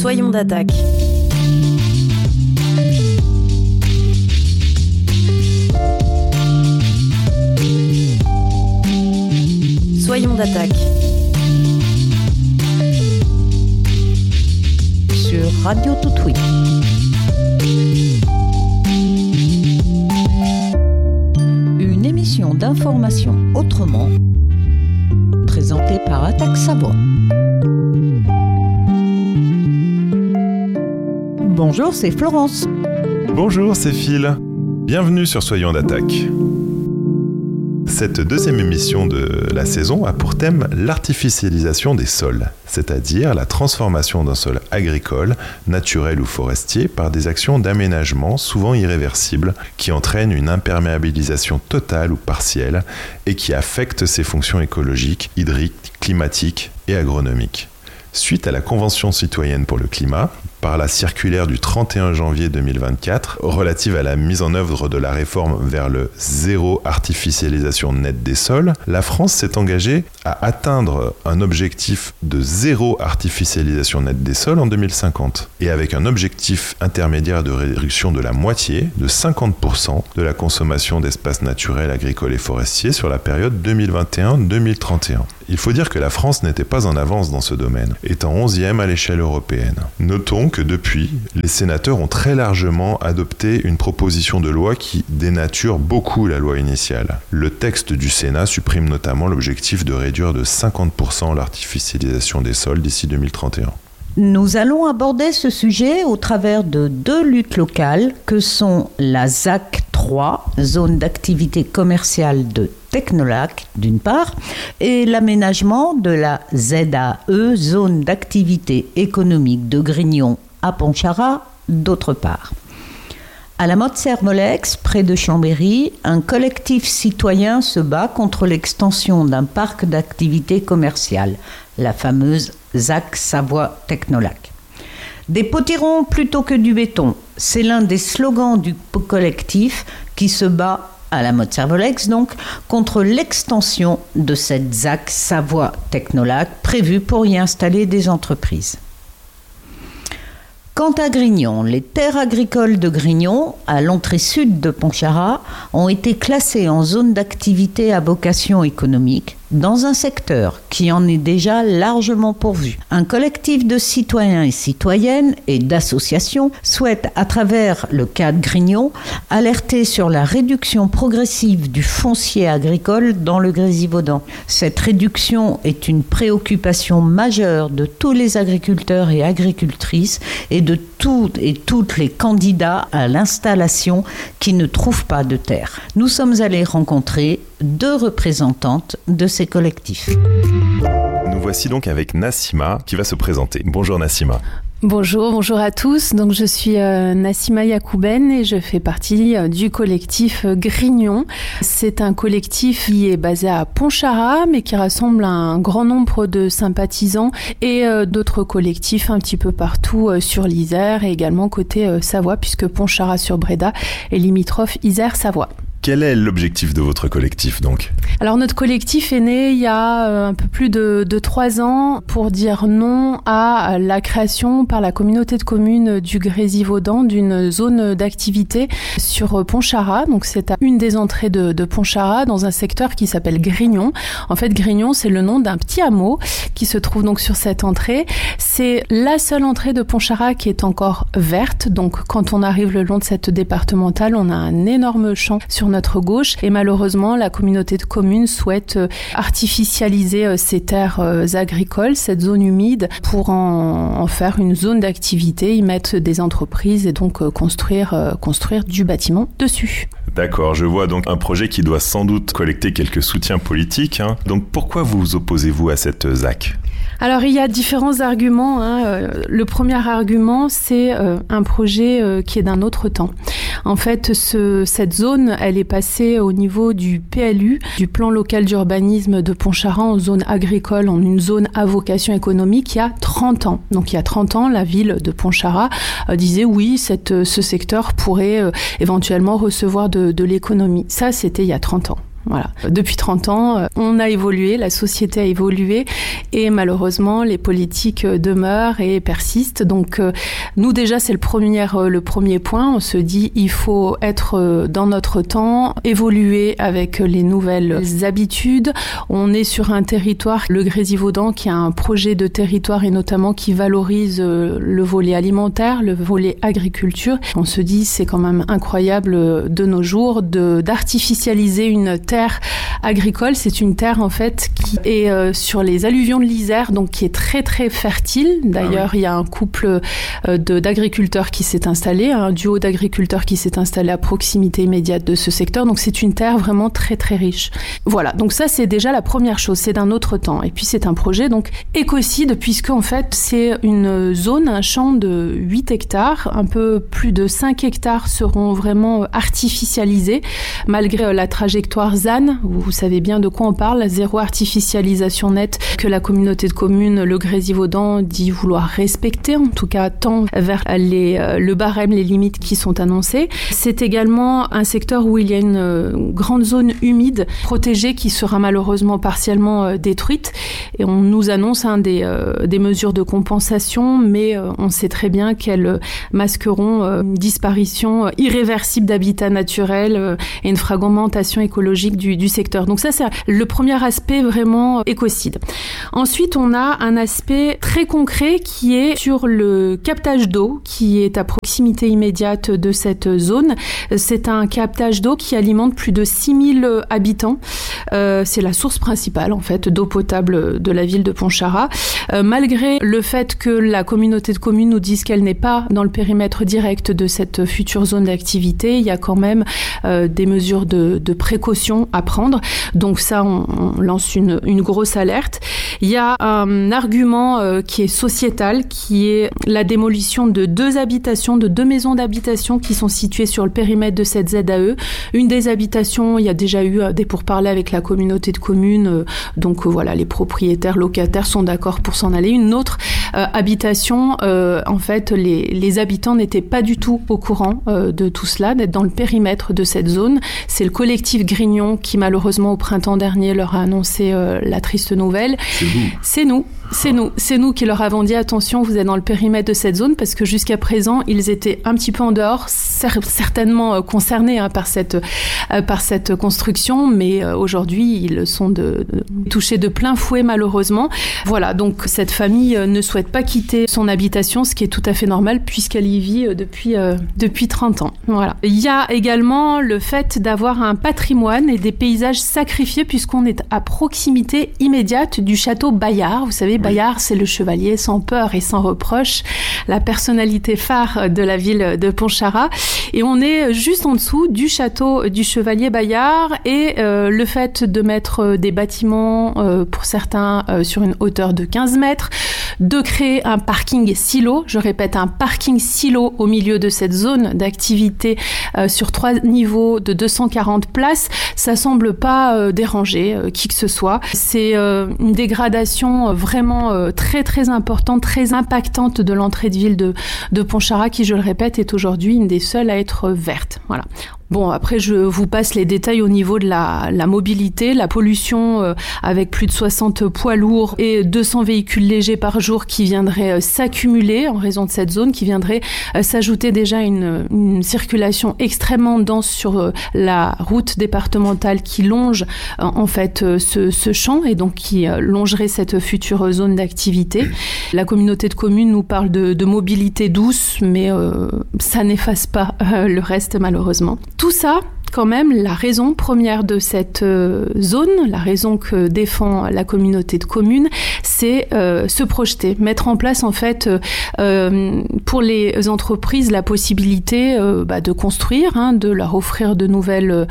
Soyons d'attaque. Soyons d'attaque. Sur Radio Toutoui. Une émission d'information autrement, présentée par Attaque Savoie. Bonjour, c'est Florence. Bonjour, c'est Phil. Bienvenue sur Soyons d'attaque. Cette deuxième émission de la saison a pour thème l'artificialisation des sols, c'est-à-dire la transformation d'un sol agricole, naturel ou forestier par des actions d'aménagement souvent irréversibles qui entraînent une imperméabilisation totale ou partielle et qui affectent ses fonctions écologiques, hydriques, climatiques et agronomiques. Suite à la Convention citoyenne pour le climat, par la circulaire du 31 janvier 2024 relative à la mise en œuvre de la réforme vers le zéro artificialisation nette des sols, la France s'est engagée à atteindre un objectif de zéro artificialisation nette des sols en 2050 et avec un objectif intermédiaire de réduction de la moitié, de 50% de la consommation d'espaces naturels, agricoles et forestiers sur la période 2021-2031. Il faut dire que la France n'était pas en avance dans ce domaine, étant 11e à l'échelle européenne. Notons que depuis, les sénateurs ont très largement adopté une proposition de loi qui dénature beaucoup la loi initiale. Le texte du Sénat supprime notamment l'objectif de réduire de 50% l'artificialisation des sols d'ici 2031. Nous allons aborder ce sujet au travers de deux luttes locales que sont la ZAC 3, zone d'activité commerciale de Technolac d'une part, et l'aménagement de la ZAE, zone d'activité économique de Grignon à Pontcharra d'autre part. À la Motte-Servolex, près de Chambéry, un collectif citoyen se bat contre l'extension d'un parc d'activité commerciale, la fameuse ZAC Savoie Technolac. Des potirons plutôt que du béton, c'est l'un des slogans du collectif qui se bat à la Motte-Servolex donc, contre l'extension de cette ZAC Savoie Technolac prévue pour y installer des entreprises. Quant à Grignon, les terres agricoles de Grignon, à l'entrée sud de Pontcharra, ont été classées en zone d'activité à vocation économique dans un secteur qui en est déjà largement pourvu. Un collectif de citoyens et citoyennes et d'associations souhaite, à travers le cas de Grignon, alerter sur la réduction progressive du foncier agricole dans le Grésivaudan. Cette réduction est une préoccupation majeure de tous les agriculteurs et agricultrices et de toutes les candidats à l'installation qui ne trouvent pas de terre. Nous sommes allés rencontrer deux représentantes de ces collectifs. Nous voici donc avec Nassima qui va se présenter. Bonjour Nassima. Bonjour à tous. Donc je suis Nassima Yacouben et je fais partie du collectif Grignon. C'est un collectif qui est basé à Pontcharra mais qui rassemble un grand nombre de sympathisants et d'autres collectifs un petit peu partout sur l'Isère et également côté Savoie puisque Pontcharra-sur-Bréda est limitrophe Isère-Savoie. Quel est l'objectif de votre collectif donc ? Alors notre collectif est né il y a un peu plus de 3 ans pour dire non à la création par la communauté de communes du Grésivaudan d'une zone d'activité sur Pontcharra. Donc c'est à une des entrées de Pontcharra dans un secteur qui s'appelle Grignon. En fait Grignon c'est le nom d'un petit hameau qui se trouve donc sur cette entrée. C'est la seule entrée de Pontcharra qui est encore verte. Donc quand on arrive le long de cette départementale, on a un énorme champ sur notre gauche et malheureusement la communauté de communes souhaite artificialiser ces terres agricoles, cette zone humide pour en faire une zone d'activité, y mettre des entreprises et donc construire du bâtiment dessus. D'accord, je vois donc un projet qui doit sans doute collecter quelques soutiens politiques. Donc pourquoi vous opposez-vous à cette ZAC ? Alors il y a différents arguments. Le premier argument c'est un projet qui est d'un autre temps. En fait cette zone elle est passée au niveau du PLU, du plan local d'urbanisme de Pontcharra en zone agricole, en une zone à vocation économique il y a 30 ans. Donc il y a 30 ans la ville de Pontcharra disait oui ce secteur pourrait éventuellement recevoir de l'économie. Ça c'était il y a 30 ans. Voilà. Depuis 30 ans, on a évolué, la société a évolué et malheureusement, les politiques demeurent et persistent. Donc, nous déjà, c'est le premier point. On se dit, il faut être dans notre temps, évoluer avec les nouvelles habitudes. On est sur un territoire, le Grésivaudan, qui a un projet de territoire et notamment qui valorise le volet alimentaire, le volet agriculture. On se dit, c'est quand même incroyable de nos jours d'artificialiser une terre agricole. C'est une terre en fait qui est sur les alluvions de l'Isère, donc qui est très très fertile. D'ailleurs, il y a un couple d'agriculteurs qui s'est installé, un duo d'agriculteurs qui s'est installé à proximité immédiate de ce secteur. Donc c'est une terre vraiment très très riche. Voilà, donc ça c'est déjà la première chose, c'est d'un autre temps. Et puis c'est un projet donc écocide, puisque en fait c'est une zone, un champ de 8 hectares, un peu plus de 5 hectares seront vraiment artificialisés, malgré la trajectoire ZAN, vous savez bien de quoi on parle, la zéro artificialisation nette, que la communauté de communes, le Grésivaudan, dit vouloir respecter, en tout cas tend vers le barème, les limites qui sont annoncées. C'est également un secteur où il y a une grande zone humide protégée qui sera malheureusement partiellement détruite, et on nous annonce des mesures de compensation, mais on sait très bien qu'elles masqueront une disparition irréversible d'habitats naturels et une fragmentation écologique du secteur. Donc ça, c'est le premier aspect vraiment écocide. Ensuite, on a un aspect très concret qui est sur le captage d'eau, qui est à proximité immédiate de cette zone. C'est un captage d'eau qui alimente plus de 6000 habitants. C'est la source principale, en fait, d'eau potable de la ville de Pontcharra. Malgré le fait que la communauté de communes nous dise qu'elle n'est pas dans le périmètre direct de cette future zone d'activité, il y a quand même des mesures de précaution à prendre. Donc ça, on lance une grosse alerte. Il y a un argument qui est sociétal, qui est la démolition de 2 maisons d'habitation qui sont situées sur le périmètre de cette ZAE. Une des habitations, il y a déjà eu des pourparlers avec la communauté de communes, donc voilà, les propriétaires, locataires sont d'accord pour s'en aller. Une autre habitation, en fait, les habitants n'étaient pas du tout au courant de tout cela, d'être dans le périmètre de cette zone. C'est le collectif Grignon qui, malheureusement, au printemps dernier, leur a annoncé la triste nouvelle. C'est nous qui leur avons dit attention, vous êtes dans le périmètre de cette zone, parce que jusqu'à présent, ils étaient un petit peu en dehors, certainement concernés par cette construction, mais aujourd'hui, ils sont touchés de plein fouet, malheureusement. Voilà, donc cette famille ne souhaite pas quitter son habitation, ce qui est tout à fait normal, puisqu'elle y vit depuis 30 ans. Voilà. Il y a également le fait d'avoir un patrimoine et des paysages sacrifiés, puisqu'on est à proximité immédiate du château Bayard. Vous savez, Bayard, c'est le chevalier sans peur et sans reproche, la personnalité phare de la ville de Pontcharra. Et on est juste en dessous du château du chevalier Bayard, et le fait de mettre des bâtiments, pour certains, sur une hauteur de 15 mètres, de créer un parking silo, je répète, un parking silo au milieu de cette zone d'activité sur 3 niveaux de 240 places, ça semble pas déranger qui que ce soit. C'est une dégradation vraiment très très importante, très impactante de l'entrée de ville de Pontcharra, qui, je le répète, est aujourd'hui une des seules à être verte. Voilà. Bon, après, je vous passe les détails au niveau de la mobilité, la pollution avec plus de 60 poids lourds et 200 véhicules légers par jour qui viendraient s'accumuler en raison de cette zone, qui viendraient s'ajouter déjà une circulation extrêmement dense sur la route départementale qui longe en fait ce champ, et donc qui longerait cette future zone d'activité. La communauté de communes nous parle de mobilité douce, mais ça n'efface pas le reste, malheureusement. Tout ça, quand même, la raison première de cette zone, la raison que défend la communauté de communes, c'est se projeter, mettre en place en fait pour les entreprises la possibilité de construire, de leur offrir de nouvelles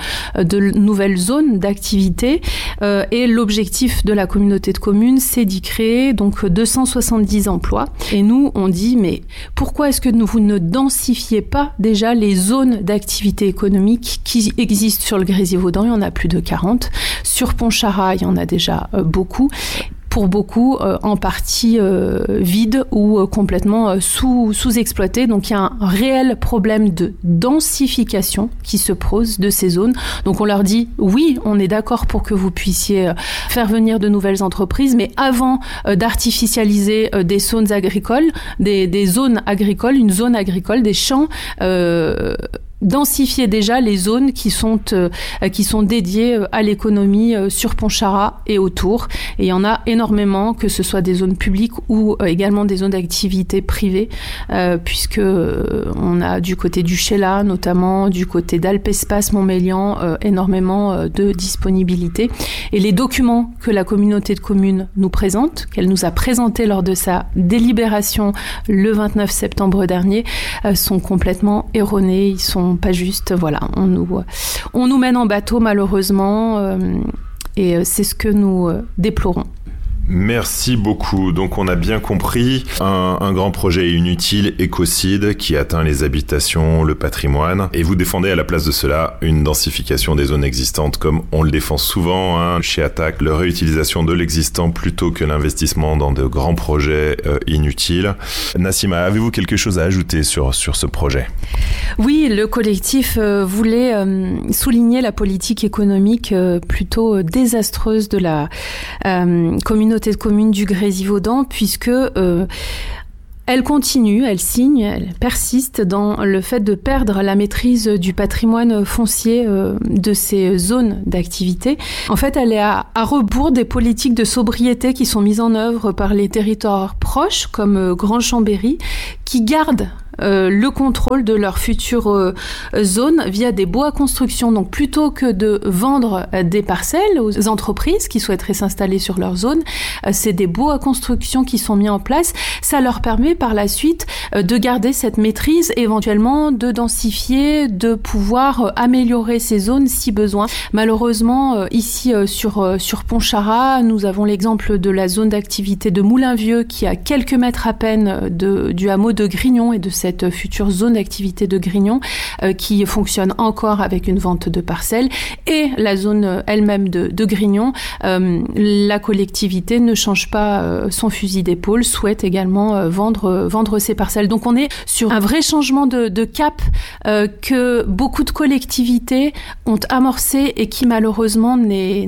zones d'activité. Et l'objectif de la communauté de communes, c'est d'y créer donc 270 emplois. Et nous, on dit, mais pourquoi est-ce que vous ne densifiez pas déjà les zones d'activité économique qui existent sur le Grésivaudan? Il y en a plus de 40. Sur Pontcharra, il y en a déjà beaucoup. pour beaucoup en partie vides ou complètement sous-exploitées. Donc il y a un réel problème de densification qui se pose de ces zones. Donc on leur dit oui, on est d'accord pour que vous puissiez faire venir de nouvelles entreprises, mais avant d'artificialiser des zones agricoles, des zones agricoles, une zone agricole, des champs, densifier déjà les zones qui sont dédiées à l'économie sur Pontcharra et autour. Et il y en a énormément, que ce soit des zones publiques ou également des zones d'activité privée, puisque on a du côté du Sheila, notamment du côté d'Alpespace Montmélian, énormément de disponibilité. Et les documents que la communauté de communes nous présente, qu'elle nous a présentés lors de sa délibération le 29 septembre dernier, sont complètement erronés. Ils sont pas juste, voilà, on nous mène en bateau malheureusement, et c'est ce que nous déplorons. Merci beaucoup. Donc on a bien compris, un grand projet inutile, écocide, qui atteint les habitations, le patrimoine. Et vous défendez à la place de cela une densification des zones existantes, comme on le défend souvent chez Attac, la réutilisation de l'existant plutôt que l'investissement dans de grands projets inutiles. Nassima, avez-vous quelque chose à ajouter sur ce projet ? Oui, le collectif voulait souligner la politique économique plutôt désastreuse de la communauté de communes du Grésivaudan, puisque elle continue, elle signe, elle persiste dans le fait de perdre la maîtrise du patrimoine foncier de ces zones d'activité. En fait, elle est à rebours des politiques de sobriété qui sont mises en œuvre par les territoires proches, comme Grand Chambéry, qui gardent le contrôle de leur future zone via des baux à construction. Donc plutôt que de vendre des parcelles aux entreprises qui souhaiteraient s'installer sur leur zone, c'est des baux à construction qui sont mis en place. Ça leur permet par la suite de garder cette maîtrise, éventuellement de densifier, de pouvoir améliorer ces zones si besoin. Malheureusement, ici sur Pontcharra, nous avons l'exemple de la zone d'activité de Moulin-Vieux qui est à quelques mètres à peine du hameau de Grignon et de cette future zone d'activité de Grignon qui fonctionne encore avec une vente de parcelles, et la zone elle-même de Grignon. La collectivité ne change pas son fusil d'épaule, souhaite également vendre ses parcelles. Donc on est sur un vrai changement de cap que beaucoup de collectivités ont amorcé et qui malheureusement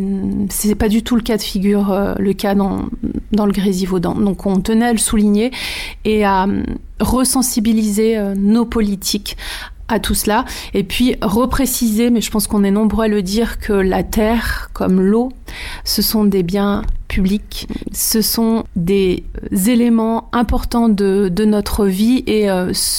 c'est pas du tout le cas de figure, le cas dans le Grésivaudan. Donc on tenait à le souligner et à resensibiliser nos politiques à tout cela, et puis repréciser, mais je pense qu'on est nombreux à le dire, que la terre, comme l'eau, ce sont des biens publics, ce sont des éléments importants de notre vie, et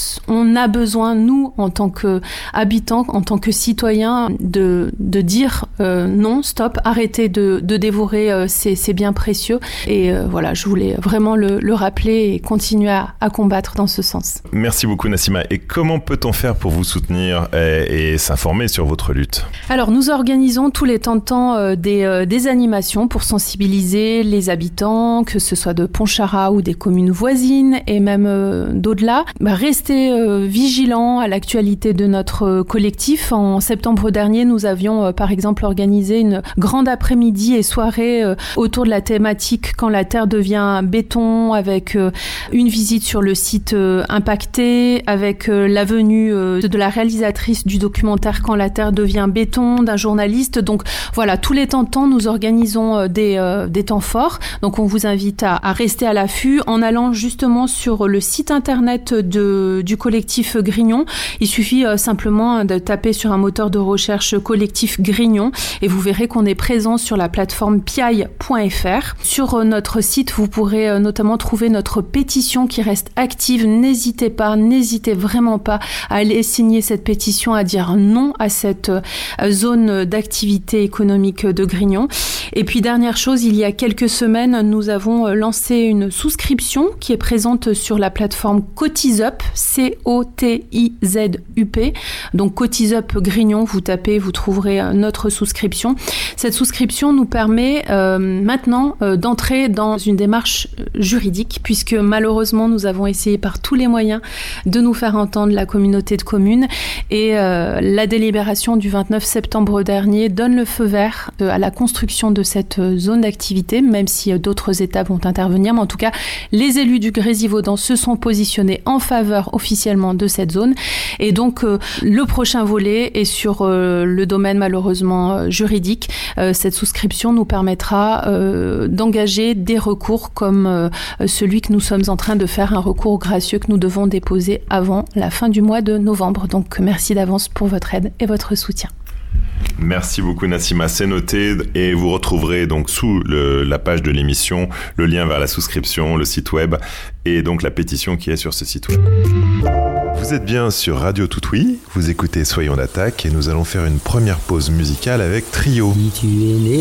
on a besoin, nous, en tant qu'habitants, en tant que citoyens, de dire non, stop, arrêtez de dévorer ces biens précieux. Et voilà, je voulais vraiment le rappeler et continuer à combattre dans ce sens. Merci beaucoup Nassima. Et comment peut-on faire pour vous soutenir et s'informer sur votre lutte ? Alors nous organisons tous les temps de temps des animations pour sensibiliser les habitants, que ce soit de Pontcharra ou des communes voisines et même d'au-delà. Restez vigilants à l'actualité de notre collectif. En septembre dernier, nous avions par exemple organisé une grande après-midi et soirée autour de la thématique Quand la terre devient béton, avec une visite sur le site impacté, avec la venue de la réalisatrice du documentaire Quand la terre devient béton, d'un journaliste. Donc voilà, tous les temps de temps, nous organisons des temps forts. Donc on vous invite à rester à l'affût en allant justement sur le site internet du collectif Grignon. Il suffit simplement de taper sur un moteur de recherche collectif Grignon et vous verrez qu'on est présent sur la plateforme piaille.fr. Sur notre site, vous pourrez notamment trouver notre pétition qui reste active. N'hésitez vraiment pas à aller signer cette pétition, à dire non à cette zone d'activité économique de Grignon. Et puis dernière chose, il y a quelques semaines, nous avons lancé une souscription qui est présente sur la plateforme Cotizup, COTIZUP. Donc Cotizup Grignon, vous tapez, vous trouverez notre souscription. Cette souscription nous permet maintenant d'entrer dans une démarche juridique, puisque malheureusement nous avons essayé par tous les moyens de nous faire entendre, la communauté de communes, et la délibération du 29 septembre dernier donne le feu vert à la construction de cette zone d'activité d'activité, même si d'autres étapes vont intervenir. Mais en tout cas, les élus du Grésivaudan se sont positionnés en faveur officiellement de cette zone. Et donc, le prochain volet est sur le domaine malheureusement juridique. Cette souscription nous permettra d'engager des recours comme celui que nous sommes en train de faire, un recours gracieux que nous devons déposer avant la fin du mois de novembre. Donc, merci d'avance pour votre aide et votre soutien. Merci beaucoup Nassima, c'est noté et vous retrouverez donc sous la page de l'émission le lien vers la souscription, le site web et donc la pétition qui est sur ce site web. Vous êtes bien sur Radio Toutouille, vous écoutez Soyons d'attaque et nous allons faire une première pause musicale avec Trio.